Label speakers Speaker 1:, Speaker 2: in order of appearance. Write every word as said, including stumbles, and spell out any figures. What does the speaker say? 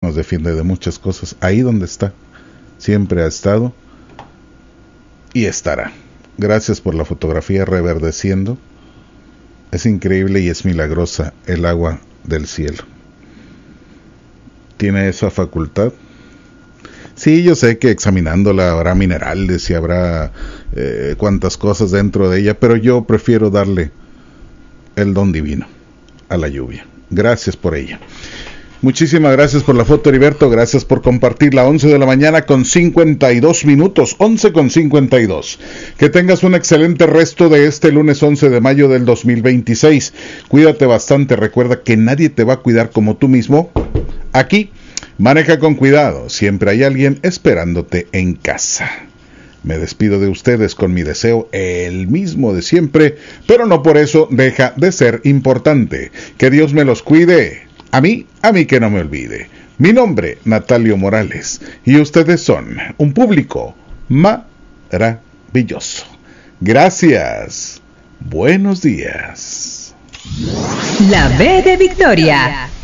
Speaker 1: nos defiende de muchas cosas, ahí donde está, siempre ha estado y estará. Gracias por la fotografía reverdeciendo. Es increíble y es milagrosa el agua del cielo. ¿Tiene esa facultad? Sí, yo sé que examinándola habrá minerales y habrá eh, cuantas cosas dentro de ella, pero yo prefiero darle el don divino a la lluvia. Gracias por ella. Muchísimas gracias por la foto, Heriberto. Gracias por compartirla. once de la mañana con cincuenta y dos minutos. once con cincuenta y dos. Que tengas un excelente resto de este lunes once de mayo del dos mil veintiséis. Cuídate bastante. Recuerda que nadie te va a cuidar como tú mismo. Aquí, maneja con cuidado. Siempre hay alguien esperándote en casa. Me despido de ustedes con mi deseo, el mismo de siempre, pero no por eso deja de ser importante. Que Dios me los cuide. A mí, a mí que no me olvide. Mi nombre, Natalio Morales, y ustedes son un público maravilloso. Gracias. Buenos días.
Speaker 2: La B de Victoria.